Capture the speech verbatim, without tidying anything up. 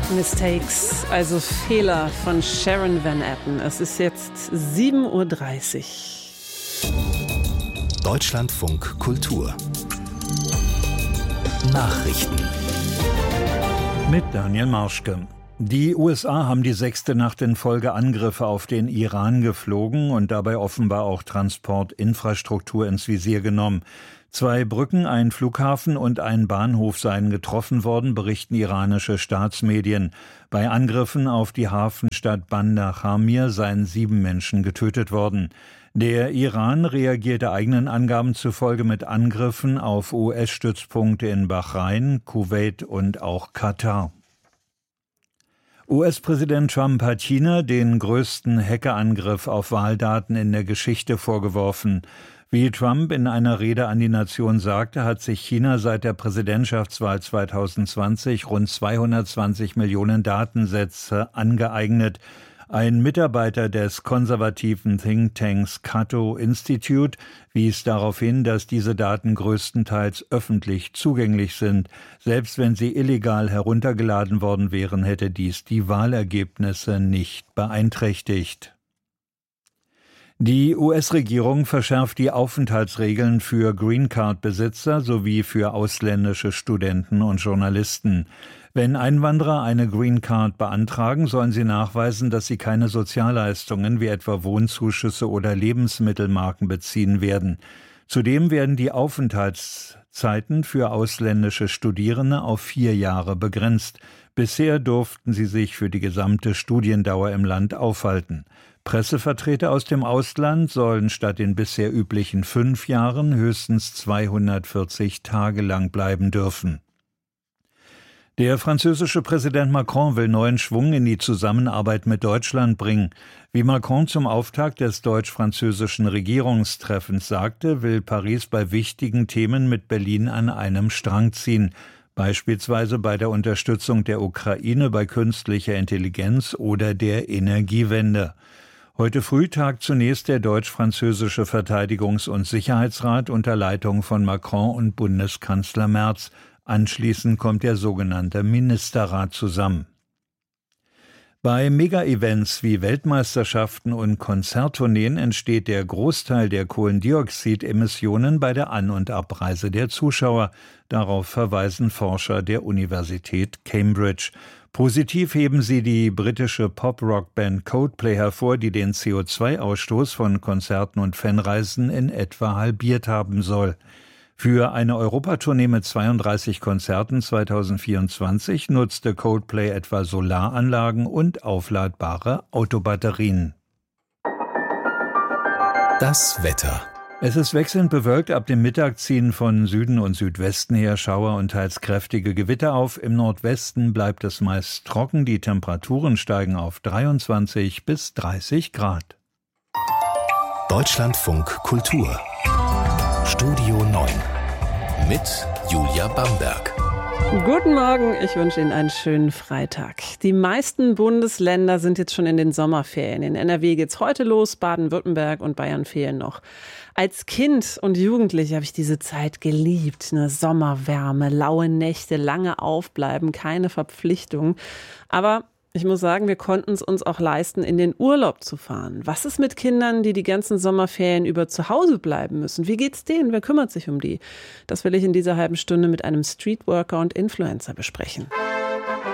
Mistakes, also Fehler von Sharon Van Etten. Es ist jetzt sieben Uhr dreißig. Deutschlandfunk Kultur Nachrichten mit Daniel Marschke. Die U S A haben die sechste Nacht in Folge Angriffe auf den Iran geflogen und dabei offenbar auch Transportinfrastruktur ins Visier genommen. Zwei Brücken, ein Flughafen und ein Bahnhof seien getroffen worden, berichten iranische Staatsmedien. Bei Angriffen auf die Hafenstadt Bandar Hamir seien sieben Menschen getötet worden. Der Iran reagierte eigenen Angaben zufolge mit Angriffen auf U S-Stützpunkte in Bahrain, Kuwait und auch Katar. U S-Präsident Trump hat China den größten Hackerangriff auf Wahldaten in der Geschichte vorgeworfen. Wie Trump in einer Rede an die Nation sagte, hat sich China seit der Präsidentschaftswahl zweitausendzwanzig rund zweihundertzwanzig Millionen Datensätze angeeignet. Ein Mitarbeiter des konservativen Thinktanks Cato Institute wies darauf hin, dass diese Daten größtenteils öffentlich zugänglich sind. Selbst wenn sie illegal heruntergeladen worden wären, hätte dies die Wahlergebnisse nicht beeinträchtigt. Die U S-Regierung verschärft die Aufenthaltsregeln für Green-Card-Besitzer sowie für ausländische Studenten und Journalisten. Wenn Einwanderer eine Green Card beantragen, sollen sie nachweisen, dass sie keine Sozialleistungen wie etwa Wohnzuschüsse oder Lebensmittelmarken beziehen werden. Zudem werden die Aufenthaltszeiten für ausländische Studierende auf vier Jahre begrenzt. Bisher durften sie sich für die gesamte Studiendauer im Land aufhalten. Pressevertreter aus dem Ausland sollen statt den bisher üblichen fünf Jahren höchstens zweihundertvierzig Tage lang bleiben dürfen. Der französische Präsident Macron will neuen Schwung in die Zusammenarbeit mit Deutschland bringen. Wie Macron zum Auftakt des deutsch-französischen Regierungstreffens sagte, will Paris bei wichtigen Themen mit Berlin an einem Strang ziehen, beispielsweise bei der Unterstützung der Ukraine bei künstlicher Intelligenz oder der Energiewende. Heute früh tagt zunächst der deutsch-französische Verteidigungs- und Sicherheitsrat unter Leitung von Macron und Bundeskanzler Merz. Anschließend kommt der sogenannte Ministerrat zusammen. Bei Mega-Events wie Weltmeisterschaften und Konzerttourneen entsteht der Großteil der Kohlendioxidemissionen bei der An- und Abreise der Zuschauer. Darauf verweisen Forscher der Universität Cambridge. Positiv heben sie die britische Pop-Rock-Band Coldplay hervor, die den C O zwei Ausstoß von Konzerten und Fanreisen in etwa halbiert haben soll. Für eine Europatournee mit zweiunddreißig Konzerten zweitausendvierundzwanzig nutzte Coldplay etwa Solaranlagen und aufladbare Autobatterien. Das Wetter. Es ist wechselnd bewölkt, ab dem Mittag ziehen von Süden und Südwesten her Schauer und teils kräftige Gewitter auf. Im Nordwesten bleibt es meist trocken, die Temperaturen steigen auf dreiundzwanzig bis dreißig Grad. Deutschlandfunk Kultur Studio neun mit Julia Bamberg. Guten Morgen, ich wünsche Ihnen einen schönen Freitag. Die meisten Bundesländer sind jetzt schon in den Sommerferien. In N R W geht's heute los, Baden-Württemberg und Bayern fehlen noch. Als Kind und Jugendliche habe ich diese Zeit geliebt. Eine Sommerwärme, laue Nächte, lange aufbleiben, keine Verpflichtungen. Aber ich muss sagen, wir konnten es uns auch leisten, in den Urlaub zu fahren. Was ist mit Kindern, die die ganzen Sommerferien über zu Hause bleiben müssen? Wie geht's denen? Wer kümmert sich um die? Das will ich in dieser halben Stunde mit einem Streetworker und Influencer besprechen.